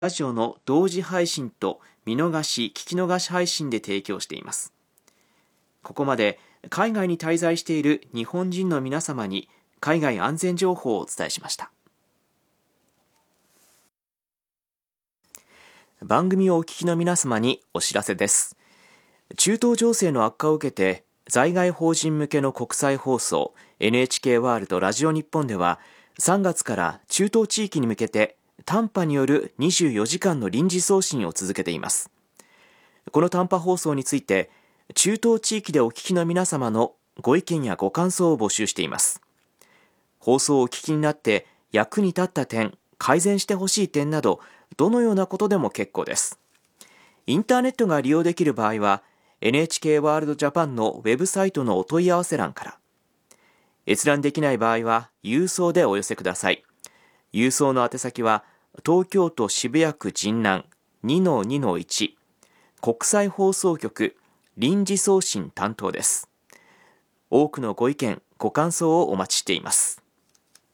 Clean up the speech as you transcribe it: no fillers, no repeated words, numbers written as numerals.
ラジオの同時配信と見逃し・聞き逃し配信で提供しています。ここまで海外に滞在している日本人の皆様に海外安全情報をお伝えしました。番組をお聞きの皆様にお知らせです。中東情勢の悪化を受けて在外邦人向けの国際放送 NHK ワールドラジオ日本では3月から中東地域に向けて短波による24時間の臨時送信を続けています。この短波放送について中東地域でお聞きの皆様のご意見やご感想を募集しています。放送をお聞きになって役に立った点、改善してほしい点などどのようなことでも結構です。インターネットが利用できる場合は NHK ワールドジャパンのウェブサイトのお問い合わせ欄から、閲覧できない場合は郵送でお寄せください。郵送の宛先は東京都渋谷区神南 2-2-1 国際放送局臨時送信担当です。多くのご意見、ご感想をお待ちしています。